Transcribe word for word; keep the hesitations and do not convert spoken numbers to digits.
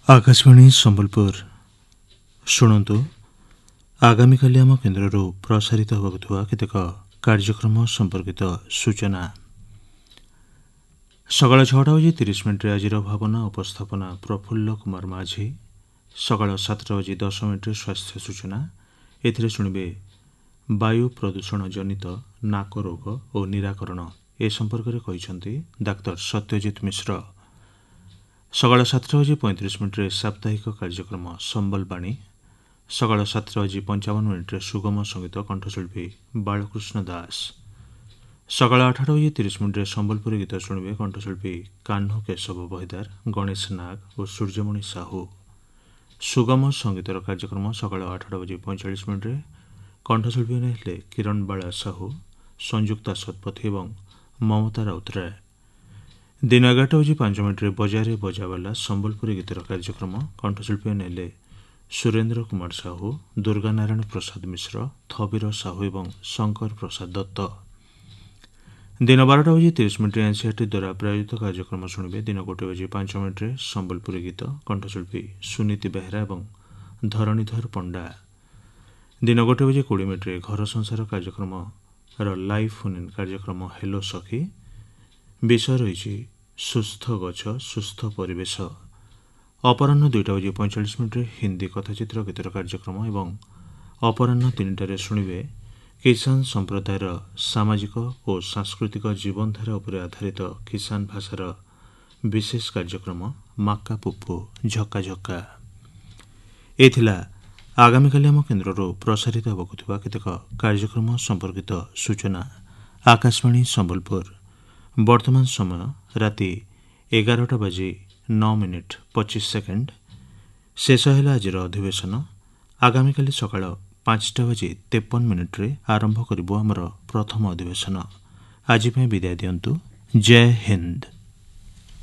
आकाशवाणी सम्बलपुर शुणु आगामी काली आम केन्द्र प्रसारित होगा केतेक कार्यक्रम संपर्कित सूचना सकाल छटा बजे तीस मिनिट आज भावना उपस्थापना प्रफुल्ल कुमार माझी सकाल सातटा बजे दस मिनिट स्वास्थ्य सूचना एथिरे शुणिबे वायु प्रदूषण जनित नाक रोग और निराकरण ए संपर्क में कहिसेंती डाक्टर सत्यजित मिश्र। सकाल सातटा बजे पैंतीस मिनिट साप्ताहिक कार्यक्रम संबलवाणी सकाल सातटा बजे पंचावन मिनिट सुगम संगीत कंठशिल्पी बालकृष्ण दास सकाल आठटा बजे तीस मिनिट संबलपुरी गीत शुणिबे कंठशिल्पी कान्ह केशव बहिदार गणेश नाग और सूर्यमणि साहू। सुगम संगीतर कार्यक्रम सकाल आठटा बजे पैंचाश मिनिट कंठशिल्पी ने किरण बाला साहू संयुक्ता शतपथी और ममता राउतराय। दिन एगारटा बजे पांच मिनिट बजारे बजावाला संबलपुरी गीतर कार्यक्रम कंठशिल्पी ने सुरेन्द्र कुमार साहू दुर्गा नारायण प्रसाद मिश्र थबीर साहू और शंकर प्रसाद दत्त। दिन बारटा बजे तीस मिनिट एनसीआरटी द्वारा प्रायोजित कार्यक्रम शुणिबे दिन गोटे बजे पांच मिनिट संबलपुरी गीत कंठशिल्पी सुनीति बेहरा और धरणीधर पंडा। दिन गोटे बजे कोड़े मिनिट घर संसार कार्यक्रम लाइव फोन इन कार्यक्रम हेलो सखी विषय रही सुस्थ गछ सुस्थ परिवेश। अपराह दुईटा बजे पैंचाश मिनिट हिंदी कथाचित्र गीतर कार्यक्रम और अपराह तीन टारे शुणिबे किसान संप्रदायर सामाजिक और सांस्कृतिक जीवनधारा उपर आधारित किसान भाषार विशेष कार्यक्रम माक्का पुप्पु झक्का झक्का। एथिला आगामी काली आम केन्द्र प्रसारित होगा केतेक कार्यक्रम संपर्कित सूचना। आकाशवाणी सम्बलपुर वर्तमान समय राति एगारटा बाजी नौ मिनिट पच्चीस सेकेंड शेष है आज अधिवेशन आगामी काली सकाळ पांचटा बाजी तेपन मिनिट रे आरंभ करिबो हमर प्रथम अधिवेशन। आज विदाय दियंतु। जय हिंद।